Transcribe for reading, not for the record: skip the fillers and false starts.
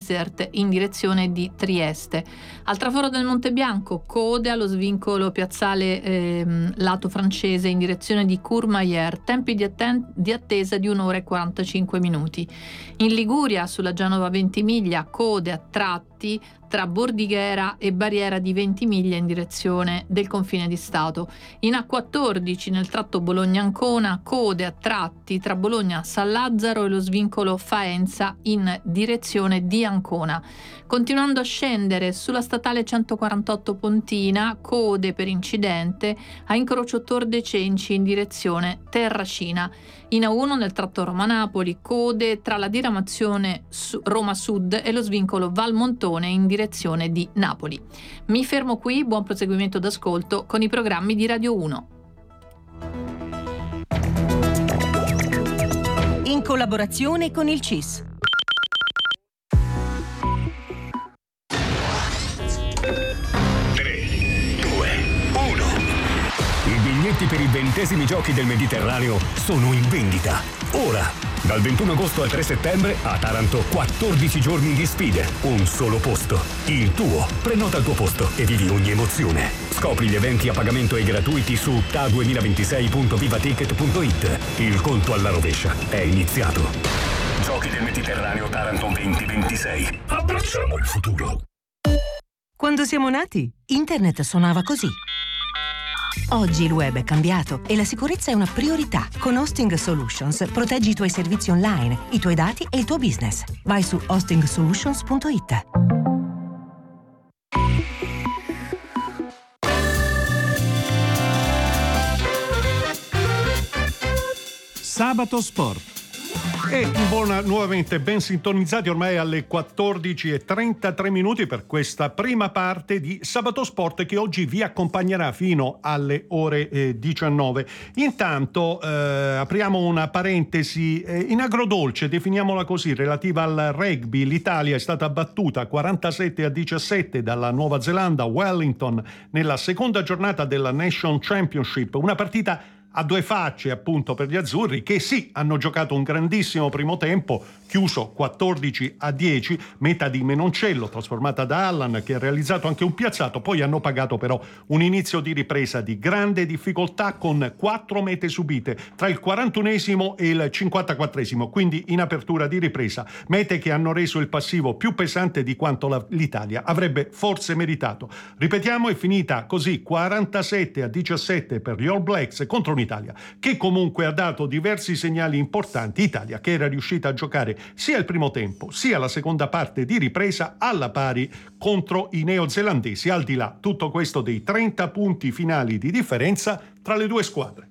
Bizert in direzione di Trieste. Al traforo del Monte Bianco, code allo svincolo piazzale lato francese in direzione di Courmayeur, tempi di attesa di 1 ora e 45 minuti. In Liguria, sulla Genova Ventimiglia, code a tratti tra Bordighera e Barriera di Ventimiglia in direzione del confine di Stato. In A14 nel tratto Bologna-Ancona, code a tratti tra Bologna San Lazzaro e lo svincolo Faenza in direzione di Ancona. Continuando a scendere sulla statale 148 Pontina, code per incidente a incrocio Tor de Cenci in direzione Terracina. In A1 nel tratto Roma-Napoli, code tra la diramazione Roma Sud e lo svincolo Valmontone in direzione di Napoli. Mi fermo qui, buon proseguimento d'ascolto con i programmi di Radio 1. In collaborazione con il CIS. Per i 20esimi giochi del Mediterraneo sono in vendita. Ora, dal 21 agosto al 3 settembre a Taranto, 14 giorni di sfide, un solo posto, il tuo. Prenota il tuo posto e vivi ogni emozione. Scopri gli eventi a pagamento e gratuiti su ta2026.vivaticket.it. Il conto alla rovescia è iniziato. Giochi del Mediterraneo Taranto 2026. Abbracciamo il futuro. Quando siamo nati, internet suonava così. Oggi il web è cambiato e la sicurezza è una priorità. Con Hosting Solutions proteggi i tuoi servizi online, i tuoi dati e il tuo business. Vai su hostingsolutions.it. Sabato Sport. E nuovamente ben sintonizzati ormai alle 14:33 per questa prima parte di Sabato Sport che oggi vi accompagnerà fino alle ore 19. Intanto apriamo una parentesi in agrodolce, definiamola così, relativa al rugby. L'Italia è stata battuta 47-17 dalla Nuova Zelanda a Wellington nella seconda giornata della Nation Championship, una partita a due facce appunto per gli azzurri che sì, hanno giocato un grandissimo primo tempo, chiuso 14-10, meta di Menoncello trasformata da Allan che ha realizzato anche un piazzato, poi hanno pagato però un inizio di ripresa di grande difficoltà con 4 mete subite tra il 41esimo e il 54esimo, quindi in apertura di ripresa, mete che hanno reso il passivo più pesante di quanto l'Italia avrebbe forse meritato. Ripetiamo, è finita così 47-17 per gli All Blacks contro un'Italia che comunque ha dato diversi segnali importanti. Italia che era riuscita a giocare sia il primo tempo sia la seconda parte di ripresa alla pari contro i neozelandesi, al di là tutto questo dei 30 punti finali di differenza tra le due squadre.